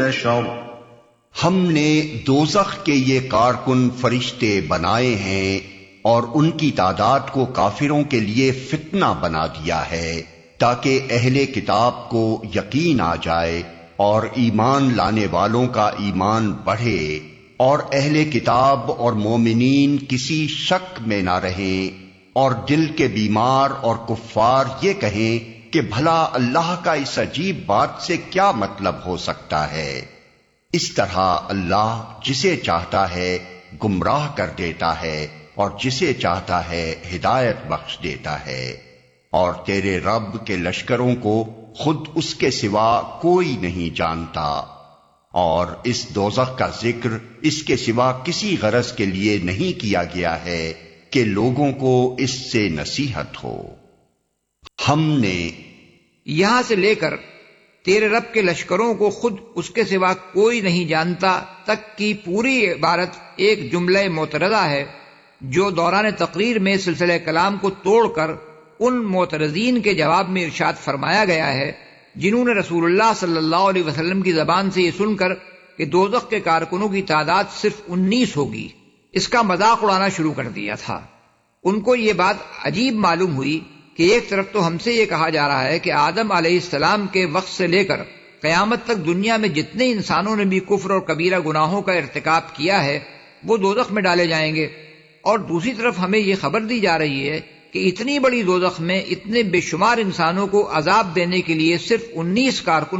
بشر ہم نے دوزخ کے یہ کارکن فرشتے بنائے ہیں اور ان کی تعداد کو کافروں کے لیے فتنہ بنا دیا ہے تاکہ اہل کتاب کو یقین آ جائے اور ایمان لانے والوں کا ایمان بڑھے اور اہل کتاب اور مومنین کسی شک میں نہ رہیں اور دل کے بیمار اور کفار یہ کہیں کہ بھلا اللہ کا اس عجیب بات سے کیا مطلب ہو سکتا ہے۔ اس طرح اللہ جسے چاہتا ہے گمراہ کر دیتا ہے اور جسے چاہتا ہے ہدایت بخش دیتا ہے، اور تیرے رب کے لشکروں کو خود اس کے سوا کوئی نہیں جانتا، اور اس دوزخ کا ذکر اس کے سوا کسی غرض کے لیے نہیں کیا گیا ہے کہ لوگوں کو اس سے نصیحت ہو۔ ہم نے یہاں سے لے کر تیرے رب کے لشکروں کو خود اس کے سوا کوئی نہیں جانتا تک کی پوری عبارت ایک جملہ معترضہ ہے جو دوران تقریر میں سلسلہ کلام کو توڑ کر ان معترضین کے جواب میں ارشاد فرمایا گیا ہے جنہوں نے رسول اللہ صلی اللہ علیہ وسلم کی زبان سے یہ سن کر کہ دوزخ کے کارکنوں کی تعداد صرف 19 ہوگی اس کا مذاق اڑانا شروع کر دیا تھا۔ ان کو یہ بات عجیب معلوم ہوئی کہ ایک طرف تو ہم سے یہ کہا جا رہا ہے کہ آدم علیہ السلام کے وقت سے لے کر قیامت تک دنیا میں جتنے انسانوں نے بھی کفر اور کبیرہ گناہوں کا ارتکاب کیا ہے وہ دوزخ میں ڈالے جائیں گے، اور دوسری طرف ہمیں یہ خبر دی جا رہی ہے کہ اتنی بڑی دوزخ میں اتنے بے شمار انسانوں کو عذاب دینے کے لیے صرف 19 کارکن